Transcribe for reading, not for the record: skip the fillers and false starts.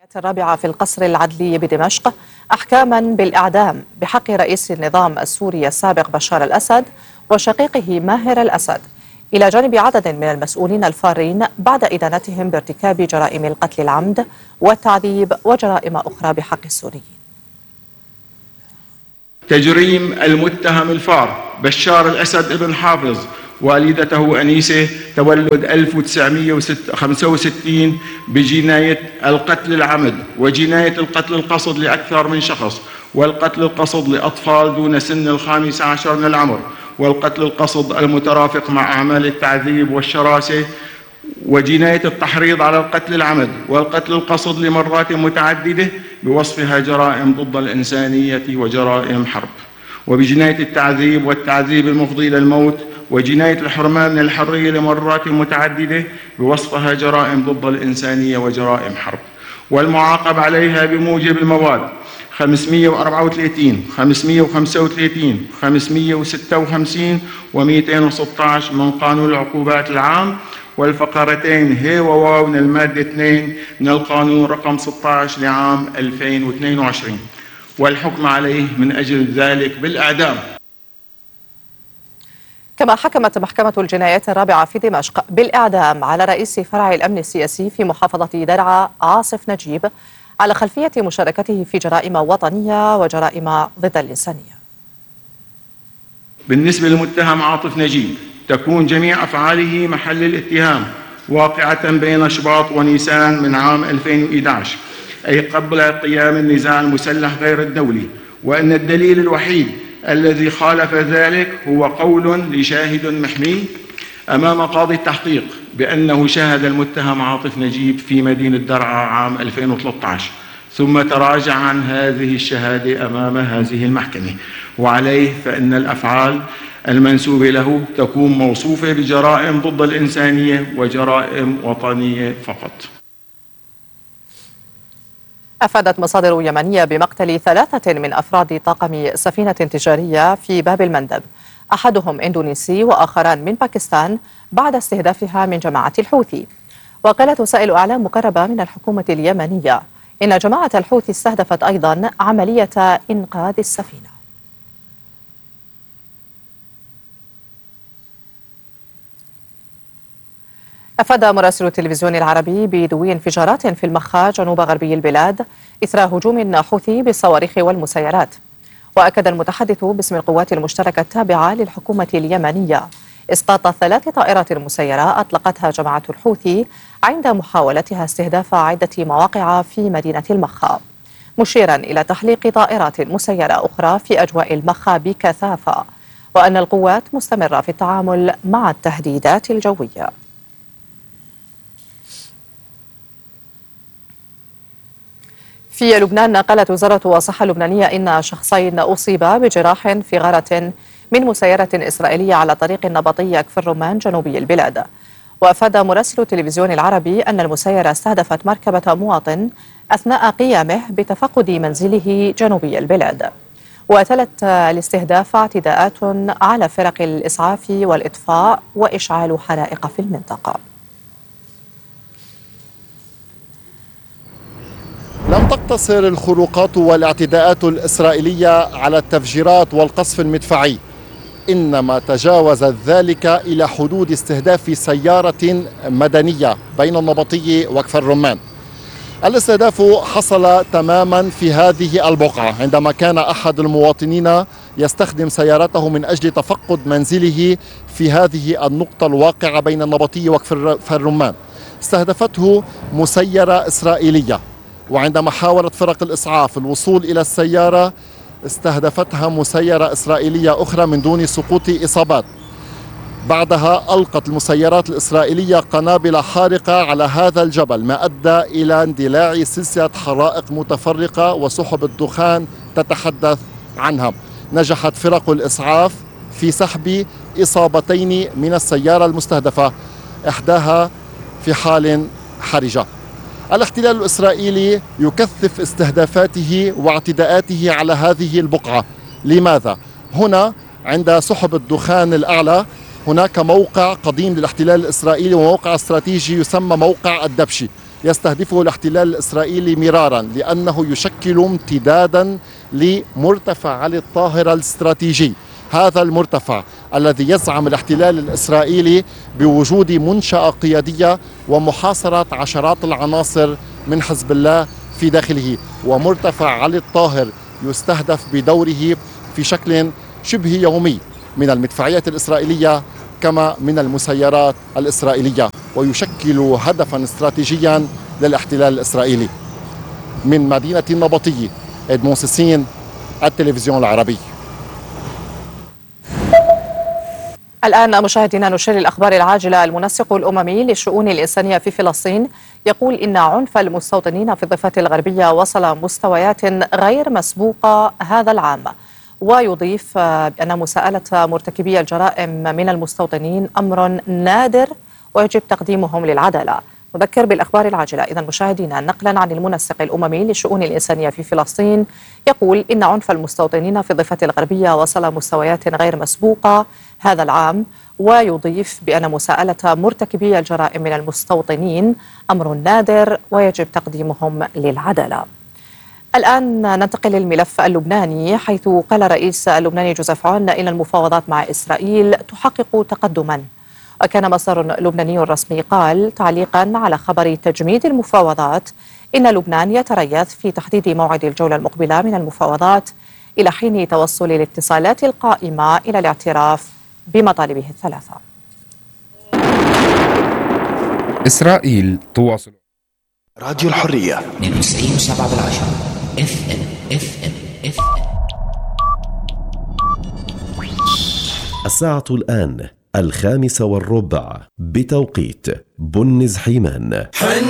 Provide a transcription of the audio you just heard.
الرابعة في القصر العدلي بدمشق أحكاما بالإعدام بحق رئيس النظام السوري السابق بشار الأسد وشقيقه ماهر الأسد، إلى جانب عدد من المسؤولين الفارين بعد إدانتهم بارتكاب جرائم القتل العمد والتعذيب وجرائم أخرى بحق السوريين. تجريم المتهم الفار بشار الأسد ابن حافظ والدته أنيسة تولد 1965 بجناية القتل العمد وجناية القتل القصد لأكثر من شخص، والقتل القصد لأطفال دون سن 15 من العمر، والقتل القصد المترافق مع أعمال التعذيب والشراسة، وجناية التحريض على القتل العمد والقتل القصد لمرات متعددة بوصفها جرائم ضد الإنسانية وجرائم حرب، وبجناية التعذيب والتعذيب المفضي إلى الموت، وجناية الحرمان من الحرية لمرات متعددة بوصفها جرائم ضد الإنسانية وجرائم حرب، والمعاقب عليها بموجب المواد 534 535 556 و216 من قانون العقوبات العام، والفقرتين ه وواو من المادة 2 من القانون رقم 16 لعام 2022، والحكم عليه من أجل ذلك بالإعدام. كما حكمت محكمة الجنايات الرابعة في دمشق بالإعدام على رئيس فرع الأمن السياسي في محافظة درعا عاصف نجيب على خلفية مشاركته في جرائم وطنية وجرائم ضد الإنسانية. بالنسبة للمتهم عاطف نجيب تكون جميع أفعاله محل الاتهام واقعة بين شباط ونيسان من عام 2011، أي قبل قيام النزاع المسلح غير الدولي، وأن الدليل الوحيد الذي خالف ذلك هو قول لشاهد محمي أمام قاضي التحقيق بأنه شاهد المتهم عاطف نجيب في مدينة درعا عام 2013، ثم تراجع عن هذه الشهادة أمام هذه المحكمة، وعليه فإن الأفعال المنسوبة له تكون موصوفة بجرائم ضد الإنسانية وجرائم وطنية فقط. أفادت مصادر يمنية بمقتل 3 من أفراد طاقم سفينة تجارية في باب المندب، أحدهم إندونيسي وآخران من باكستان، بعد استهدافها من جماعة الحوثي. وقالت وسائل أعلام مقربة من الحكومة اليمنية إن جماعة الحوثي استهدفت أيضا عملية إنقاذ السفينة. أفاد مراسل التلفزيون العربي بدوي انفجارات في المخا جنوب غربي البلاد إثر هجوم حوثي بالصواريخ والمسيرات. وأكد المتحدث باسم القوات المشتركة التابعة للحكومة اليمنية إسقاط 3 طائرات مسيرة أطلقتها جماعة الحوثي عند محاولتها استهداف عدة مواقع في مدينة المخا، مشيرا إلى تحليق طائرات مسيرة أخرى في أجواء المخا بكثافة، وأن القوات مستمرة في التعامل مع التهديدات الجوية. في لبنان قالت وزارة الصحة اللبنانية إن شخصين أصيبا بجراح في غارة من مسيرة إسرائيلية على طريق النبطية كفر رمان جنوبي البلاد. وأفاد مراسل التلفزيون العربي أن المسيرة استهدفت مركبة مواطن أثناء قيامه بتفقد منزله جنوبي البلاد. وتلت الاستهداف اعتداءات على فرق الإسعاف والإطفاء وإشعال حرائق في المنطقة. لم تقتصر الخروقات والاعتداءات الإسرائيلية على التفجيرات والقصف المدفعي، إنما تجاوزت ذلك إلى حدود استهداف سيارة مدنية بين النبطية وكفر رمان. الاستهداف حصل تماما في هذه البقعة عندما كان أحد المواطنين يستخدم سيارته من أجل تفقد منزله في هذه النقطة الواقعة بين النبطية وكفر رمان. استهدفته مسيرة إسرائيلية، وعندما حاولت فرق الإسعاف الوصول إلى السيارة استهدفتها مسيرة إسرائيلية أخرى من دون سقوط إصابات. بعدها ألقت المسيرات الإسرائيلية قنابل حارقة على هذا الجبل، ما أدى إلى اندلاع سلسلة حرائق متفرقة وسحب الدخان تتحدث عنها. نجحت فرق الإسعاف في سحب إصابتين من السيارة المستهدفة، إحداها في حال حرجة. الاحتلال الإسرائيلي يكثف استهدافاته واعتداءاته على هذه البقعة. لماذا؟ هنا عند سحب الدخان الأعلى هناك موقع قديم للاحتلال الإسرائيلي وموقع استراتيجي يسمى موقع الدبشي، يستهدفه الاحتلال الإسرائيلي مرارا، لأنه يشكل امتدادا لمرتفع علي الطاهر الاستراتيجي. هذا المرتفع الذي يزعم الاحتلال الإسرائيلي بوجود منشأة قيادية ومحاصرة عشرات العناصر من حزب الله في داخله، ومرتفع علي الطاهر يستهدف بدوره في شكل شبه يومي من المدفعية الإسرائيلية كما من المسيرات الإسرائيلية، ويشكل هدفا استراتيجيا للاحتلال الإسرائيلي. من مدينة النبطية، إدمون سيسين، التلفزيون العربي. الآن مشاهدينا نشير الأخبار العاجلة. المنسق الأممي للشؤون الإنسانية في فلسطين يقول إن عنف المستوطنين في الضفة الغربية وصل مستويات غير مسبوقة هذا العام، ويضيف بأن مساءلة مرتكبي الجرائم من المستوطنين أمر نادر ويجب تقديمهم للعدالة. نذكر بالأخبار العاجلة إذا مشاهدينا نقلا عن المنسق الأممي للشؤون الإنسانية في فلسطين يقول إن عنف المستوطنين في الضفة الغربية وصل مستويات غير مسبوقة هذا العام، ويضيف بأن مساءلة مرتكبي الجرائم من المستوطنين أمر نادر ويجب تقديمهم للعدالة. الآن ننتقل للملف اللبناني، حيث قال الرئيس اللبناني جوزيف عون إن المفاوضات مع إسرائيل تحقق تقدما. وكان مصدر لبناني رسمي قال تعليقا على خبر تجميد المفاوضات إن لبنان يتريث في تحديد موعد الجولة المقبلة من المفاوضات إلى حين توصل الاتصالات القائمة إلى الاعتراف بمطالبه الثلاثة. إسرائيل تواصل. راديو الحرية 92.7 FM. الساعة الآن 5:15 بتوقيت بنز حيمان.